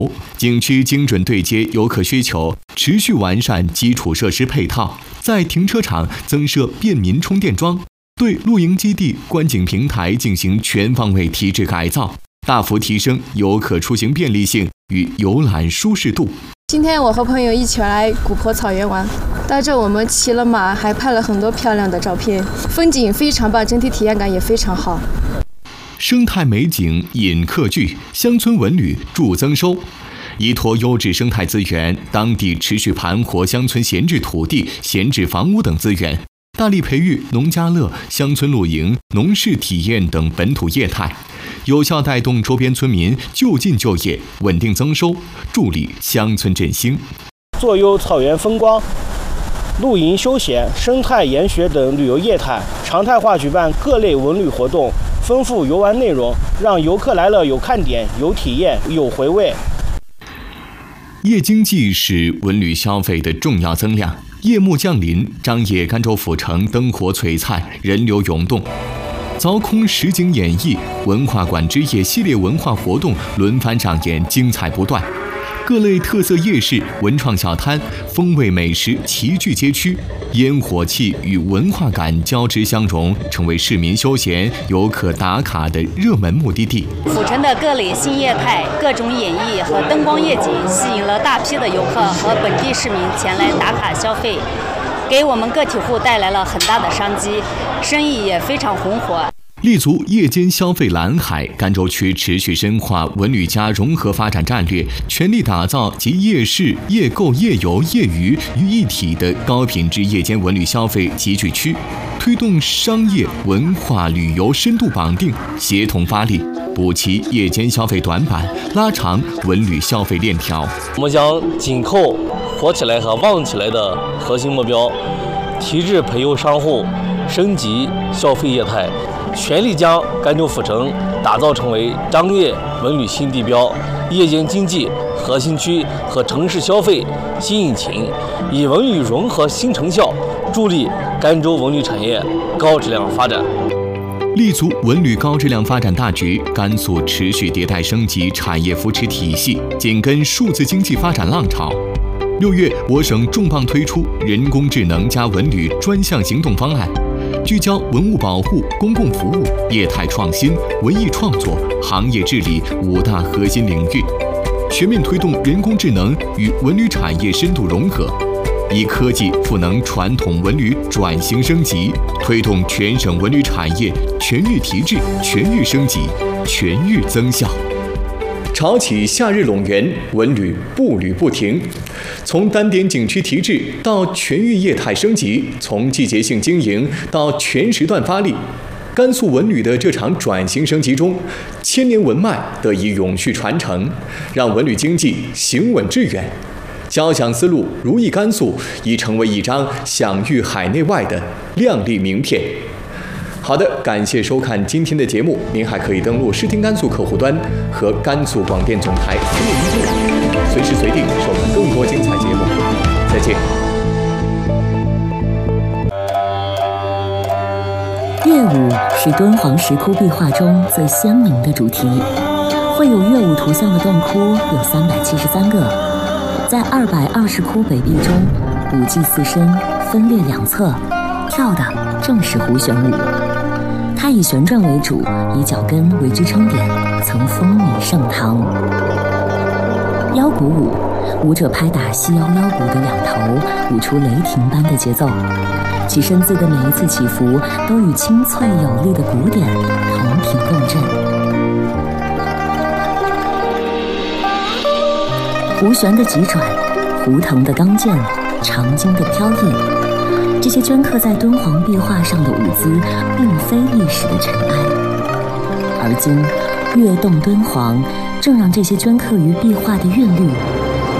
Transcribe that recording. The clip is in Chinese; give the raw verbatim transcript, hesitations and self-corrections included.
景区精准对接游客需求，持续完善基础设施配套，在停车场增设便民充电桩，对露营基地、观景平台进行全方位提质改造，大幅提升游客出行便利性与游览舒适度。 今天我和朋友一起来古坡草原玩，带着我们骑了马，还拍了很多漂亮的照片，风景非常棒，整体体验感也非常好。 生态美景引客聚，乡村文旅助增收。依托优质生态资源，当地持续盘活乡村闲置土地、闲置房屋等资源，大力培育农家乐、乡村露营、农事体验等本土业态，有效带动周边村民就近就业，稳定增收，助力乡村振兴。 坐优草原风光、露营休闲、生态研学等旅游业态，常态化举办各类文旅活动，丰富游玩内容，让游客来了有看点、有体验、有回味。 夜经济是文旅消费的重要增量。夜幕降临，张掖甘州府城灯火璀璨，人流涌动。凿空实景演绎、文化馆之夜系列文化活动轮番上演，精彩不断。各类特色夜市、文创小摊、风味美食齐聚街区，烟火气与文化感交织相融，成为市民休闲、游客打卡的热门目的地。 府城的各类新业态、各种演绎和灯光夜景，吸引了大批的游客和本地市民前来打卡消费，给我们个体户带来了很大的商机，生意也非常红火。 立足夜间消费蓝海，甘州区持续深化文旅加融合发展战略，全力打造集夜市、夜购、夜游、夜娱于一体的高品质夜间文旅消费集聚区，推动商业、文化、旅游深度绑定，协同发力，补齐夜间消费短板，拉长文旅消费链条。 我们将紧扣活起来和旺起来的核心目标，提质培优商户，升级消费业态，全力将甘州府城打造成为张掖文旅新地标、夜间经济核心区和城市消费新引擎，以文旅融合新成效，助力甘州文旅产业高质量发展。 立足文旅高质量发展大局，甘肃持续迭代升级产业扶持体系，紧跟数字经济发展浪潮。六月，我省重磅推出人工智能加文旅专项行动方案，聚焦文物保护、公共服务、业态创新、文艺创作、行业治理五大核心领域，全面推动人工智能与文旅产业深度融合，以科技赋能传统文旅转型升级，推动全省文旅产业全域提质、全域升级、全域增效。潮起夏日陇源，文旅不旅不停。从单点景区提质到全域业态升级，从季节性经营到全时段发力，甘肃文旅的这场转型升级中，千年文脉得以永续传承，让文旅经济行稳致远。交响思路如意甘肃已成为一张享誉海内外的亮丽名片。好的，感谢收看今天的节目，您还可以登录视听甘肃客户端和甘肃广电总台私密音频，随时随地收看更多精彩节目。再见。 乐舞是敦煌石窟壁画中最鲜明的主题，绘有乐舞图像的洞窟有三百七十三个，在二百二十窟北壁中，舞伎四身分列两侧，跳的正是胡旋舞。它以旋转为主，以脚跟为支撑点，曾风靡盛唐。腰鼓舞，舞者拍打细腰腰鼓的两头，舞出雷霆般的节奏，其身姿的每一次起伏都与清脆有力的鼓点同频共振。胡旋的急转，胡腾的刚健，长经的飘逸，这些镌刻在敦煌壁画上的舞姿，并非历史的尘埃。而今，跃动敦煌，正让这些镌刻于壁画的韵律